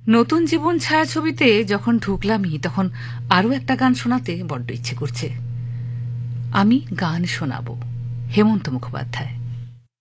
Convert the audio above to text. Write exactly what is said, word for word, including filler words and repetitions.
নতুন জীবন ছায়াছবিতে যখন ঢুকলামই তখন আরও একটা গান শোনাতে বড্ড ইচ্ছে করছে। আমি গান শোনাব, হেমন্ত মুখোপাধ্যায়।